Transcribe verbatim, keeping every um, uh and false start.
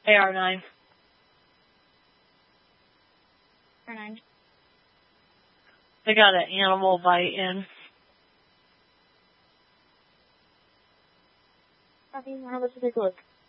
A R nine. R nine. They got an animal bite in. Copy. One of us to take a look.